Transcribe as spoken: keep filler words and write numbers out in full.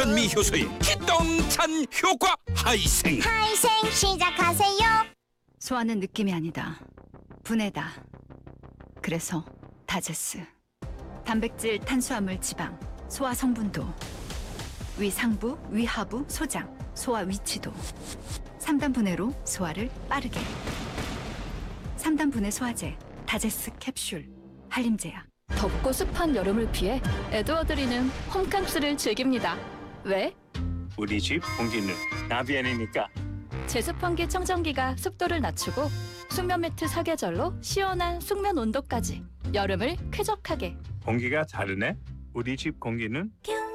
현미 효소의 기똥찬 효과 하이생. 하이생 시작하세요. 소화는 느낌이 아니다. 분해다. 그래서 다제스. 단백질, 탄수화물, 지방, 소화 성분도, 위상부, 위하부, 소장, 소화 위치도. 삼 단 분해로 소화를 빠르게. 삼 단 분해 소화제, 다제스 캡슐, 한림제약. 덥고 습한 여름을 피해 에드워드리는 홈캉스를 즐깁니다. 왜? 우리 집 공기는 나비안이니까. 제습환기 청정기가 습도를 낮추고 숙면 매트 사계절로 시원한 숙면 온도까지 여름을 쾌적하게. 공기가 다르네. 우리 집 공기는 뀨